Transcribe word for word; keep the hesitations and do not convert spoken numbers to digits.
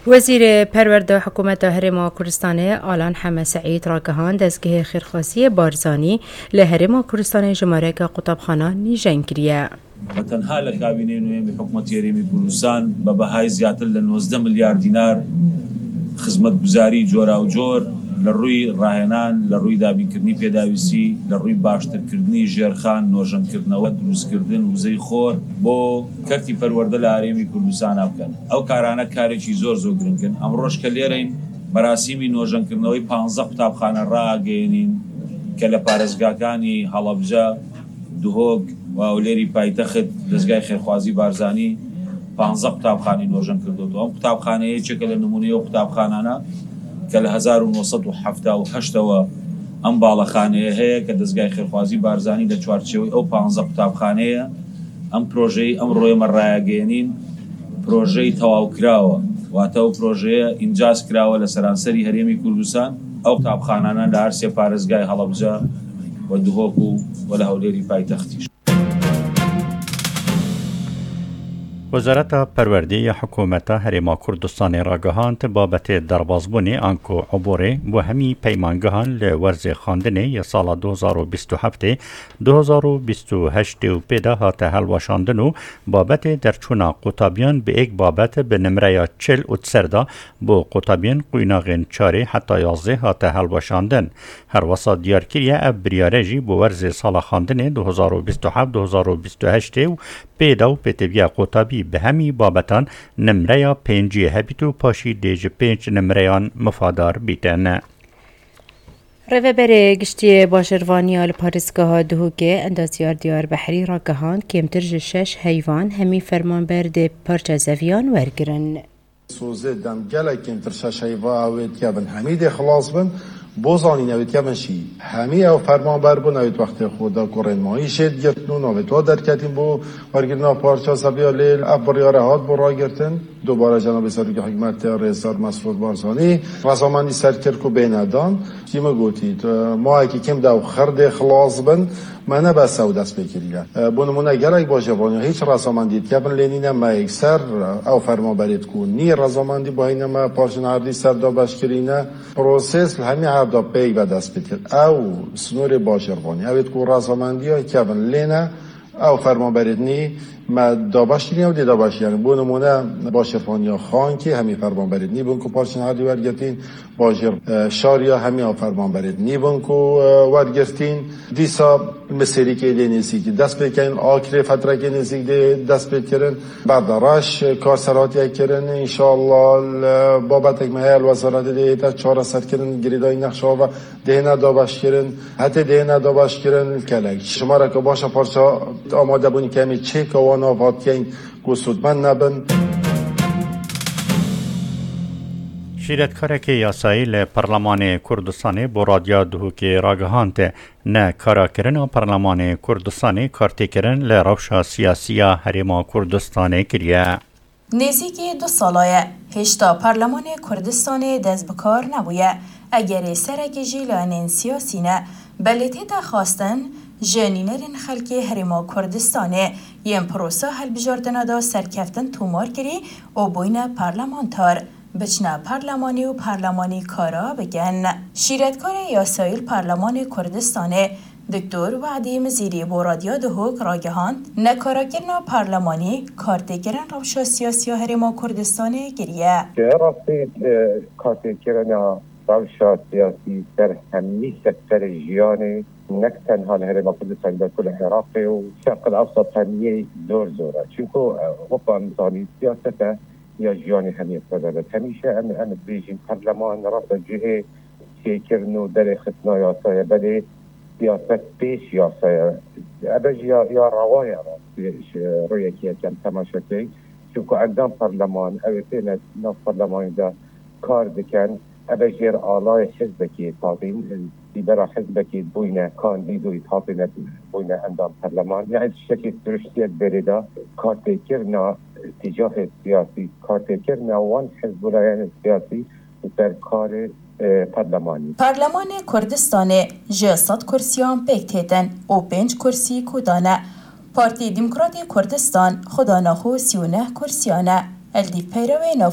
وزیر پرورده حکومت هرم کوردستان آلان حمد سعید را گهاند دستگاه خیرخواسی بارزانی لهرم کوردستان جمهوری قطبخانه نیژن کریه. تنها لکابینه نوێ حکومت هەرێمی کوردستان بە بەهای زیاتر لە نۆزدە ملیار دینار خزمەتگوزاری جۆرا و جۆر لە ڕووی ڕاهێنان، لە ڕووی دابینکردنی پێداویستی، لە ڕووی باشترکردنی ژێرخان، نۆژەمکردنەوە، دروستکردن وزەی خۆر بۆ کەرتی پەروەردە لە هەرێمی کوردستان بکەن. ئەو کارانە کارێکی زۆر زۆر گرنگن. ئەمڕۆژ کە لێرەین بەراسیمی نۆژەمکردنەوەی پانزە قوتابخانە ڕاگەیەنین کە لە پارێزگاکانی هەڵەبجە، دهۆک و ئەولێری پایتەخت دەستگای خێرخوازی بارزانی پانزە قوتابخانەی نۆژەم کردوەوە. ئەم قوتابخانەیە یەکێکە لە نمونەی ئەو قوتابخانانە کە لە هەزار و نۆسەد و حەفتا و هەشتەوە ئەم باڵەخانەیە هەیە کە دەستگای خێرخوازی بارزانی لە چوارچێوەی ئەو پانزە قوتابخانەیە ئەم پرۆژەی ئەم ڕۆیەمە ڕایەگەیەنین پرۆژەی تەواوکراوە، واتە ئەو پرۆژەیە ئینجاز کراوە لە سەرانسەری هەرێمی کوردستان. ئەو قوتابخانانە لە هەر سێ پارێزگای هەڵەبجە و دهۆک و لە هەولێری پایتەختیش. وزارت پروردی حکومت هرم کوردستان را گهاند بابت دربازبونی آنکو عبوری و همی پیمانگهان لورز خواندنی یا سال دو هزار و بیست و هفت دو هزار و بیست و هشت و پیدا هات هلوشاندنو بابت درچونا قطابیان به یک بابت به نمره چل و تسردا بو قطابیان قویناغین چاری حتی یازده هات هلوشاندن. هر وسط دیار کریه اب بریارجی بو ورز سال خواندنی دو هزار و بیست و هفت دو هزار و بیست و هشت و پیدا و پیتویا قطابی به همی بابتان نمره پنجی هبیتو پاشی دیج پنج نمریان مفادار بیتن. روی بره گشتی باشروانی آل پارسگاه دهوگه اندازیار دیار بحری را گهاند که امترج شش حیوان همی فرمان برده پارچه زویان ورگرن. سوزه دم گلک امتر شش حیوان اوید که بن همید خلاص بن بوزانی نوید که بنشی همی او فرمان بر بو نوید وقت خدا کرن مایی شد گرتنو نوید ها در کتیم بو ورگرنا پارچه سبیا لیل ابریاره هات بو را گرتن. دوباره جناب صدر حکمت رئیسار مسعود بارزانی رسامندی سرکرکو بیندان چیم گوتید ما اگه کم دو خرد خلاص بن منه بس او دست بگیریم بونمونه گرک باشه وانی هیچ رسامندی که بن لینینه ما اکثر او فرما برید کن نی رسامندی با اینه ما پارچن هردی سر دا بشکرینه پروسس همین هر دا پی به دست بگیر او سنور باشه وانی اوید کو رسامندی ها که بن لینه او فرما برید نی ما داباشیریم و دی داباشیریم بو نمونه باشه فانیا خان که همی فرمان برید نی بون کو پارچن هردی ورگرتین باشه شاریا همی فرمان برید نی بون کو ورگرتین دیسا مسیری که دینیسی که دست بکنن آخر فتره که نزدیک دست بکنن بعد راش کار سراتی کردن ان شاء الله بابت مهل وزارت دیتا چهار صد کردن گریدای نقشه و دهنه داباش کردن حتی دهنه داباش کردن کلک شما را که باشه پارچه آماده بونی که همی چک و نوات که گسود من نبن. شیرتکاره که یاسایی لپارلمان کردستان با رادیا دهوک راگهانت نه کارا کرن پارلمان کردستان کارتی کرن لروشا سیاسی هرم کردستان کریه. نزدیک دو ساله هشتا پارلمان کردستان دست بکار نبویه اگر سرگیجی لانین سیاسی نه بلته خواستن جنینرین خلکی هرم کردستان یم پروسا هل بجاردن دا سرکفتن تومار کری و بوین پارلمانتار بچنا پارلمانی و پارلمانی کارا بگن. شیرتکار یاسایل پارلمان کردستان دکتر وعدی مزیری با رادیو دهوک راگهاند نکاراکرنا پارلمانی کارتگرن روشا سیاسی هرم کردستان گریه. راستی کارتگرن روشا سیاسی در همی سکتر جیانی نک تنها هرم کردستان در کل عراق و شرق الاوسط همی دور زوره چونکو وقتا نظامی سیاسته یا جیانی همی افتادت همیشه ام ام بیجین پارلمان راست جهه شکرنو در ختنا یاسای بله سیاست پیش یاسای ابج یا یا روای راست روی که کم تماشا کی چونکو اندام پارلمان اوتین ناف پارلمان دا کار دکن ابجیر آلای حزب کی تابین دیبرا حزب کی بوینه کاندیدوی تابین بوینه اندام پارلمان یعنی شکل درشتیت بریدا کارت کرنا اتجاه سیاسی کارت کرنا وان حزب الرئیس سیاسی در کار پارلمانی. پارلمان کردستان جسد کرسیان بکتیدن و پنج کرسی کودانه. پارتی دموکراتی کردستان خدا نخو سیونه کرسیانه. الدی پیروی